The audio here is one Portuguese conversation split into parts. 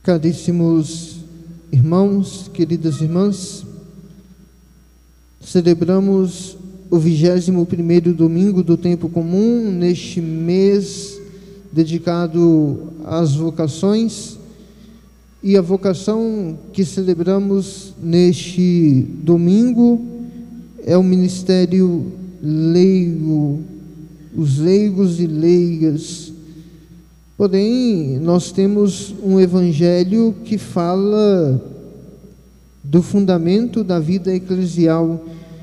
Caríssimos irmãos, queridas irmãs, celebramos o 21º domingo do tempo comum, neste mês dedicado às vocações, e a vocação que celebramos neste domingo é o ministério leigo, os leigos e leigas. Porém, nós temos um evangelho que fala do fundamento da vida eclesial,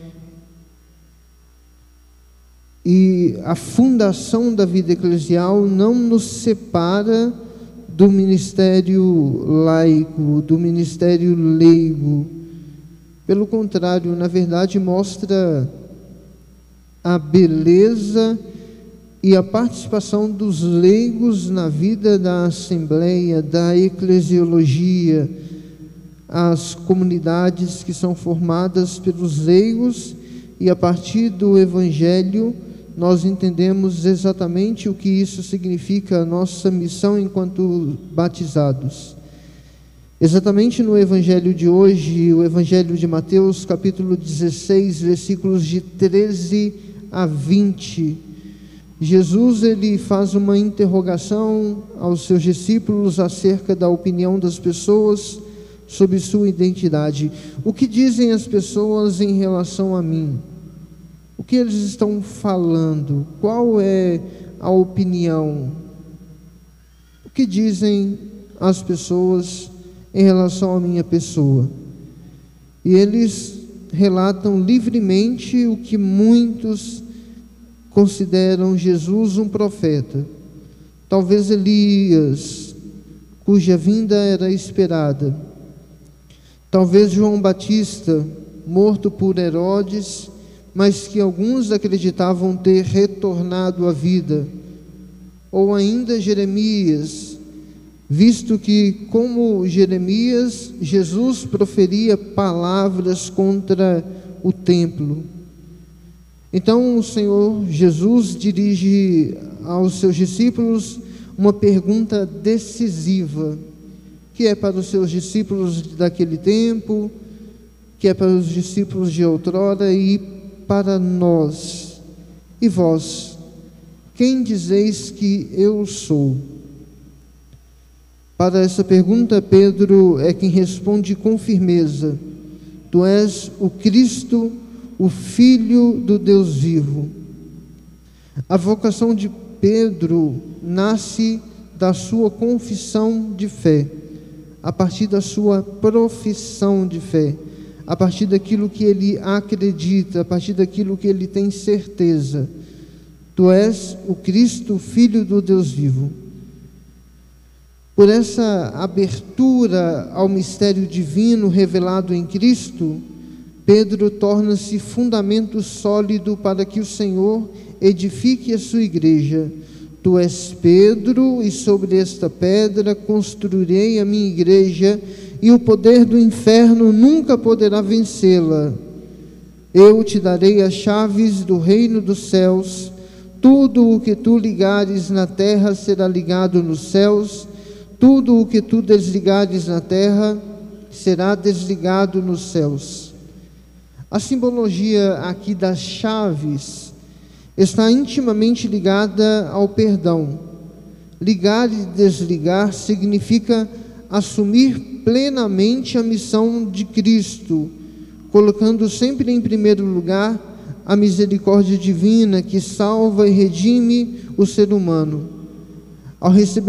e a fundação da vida eclesial não nos separa do ministério laico, do ministério leigo. Pelo contrário, na verdade, mostra a beleza e a participação dos leigos na vida da Assembleia, da eclesiologia, as comunidades que são formadas pelos leigos, e a partir do Evangelho nós entendemos exatamente o que isso significa, a nossa missão enquanto batizados. Exatamente no Evangelho de hoje, o Evangelho de Mateus, capítulo 16, versículos de 13 a 20, Jesus ele faz uma interrogação aos seus discípulos acerca da opinião das pessoas sobre sua identidade. O que dizem as pessoas em relação a mim? O que eles estão falando? Qual é a opinião? O que dizem as pessoas em relação à minha pessoa? E eles relatam livremente o que muitos consideram Jesus um profeta, talvez Elias, cuja vinda era esperada, talvez João Batista, morto por Herodes, mas que alguns acreditavam ter retornado à vida, ou ainda Jeremias, visto que, como Jeremias, Jesus proferia palavras contra o templo. Então o Senhor Jesus dirige aos seus discípulos uma pergunta decisiva, que é para os seus discípulos daquele tempo, que é para os discípulos de outrora e para nós. E vós, quem dizeis que eu sou? Para essa pergunta, Pedro é quem responde com firmeza: Tu és o Cristo, o Filho do Deus vivo. A vocação de Pedro nasce da sua confissão de fé, a partir da sua profissão de fé, a partir daquilo que ele acredita, a partir daquilo que ele tem certeza. Tu és o Cristo, Filho do Deus vivo. Por essa abertura ao mistério divino revelado em Cristo, Pedro torna-se fundamento sólido para que o Senhor edifique a sua igreja. Tu és Pedro, e sobre esta pedra construirei a minha igreja, e o poder do inferno nunca poderá vencê-la. Eu te darei as chaves do reino dos céus. Tudo o que tu ligares na terra será ligado nos céus. Tudo o que tu desligares na terra será desligado nos céus. A simbologia aqui das chaves está intimamente ligada ao perdão. Ligar e desligar significa assumir plenamente a missão de Cristo, colocando sempre em primeiro lugar a misericórdia divina que salva e redime o ser humano. Ao receber